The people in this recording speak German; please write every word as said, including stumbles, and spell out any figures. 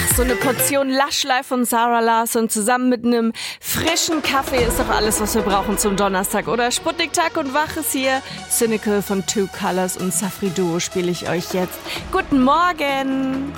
So eine Portion Lush Life von Sarah Larsson zusammen mit einem frischen Kaffee ist doch alles, was wir brauchen zum Donnerstag, oder? Sputnik Tag und Wach ist hier. Cynical von Two Colors und Safri Duo spiele ich euch jetzt. Guten Morgen!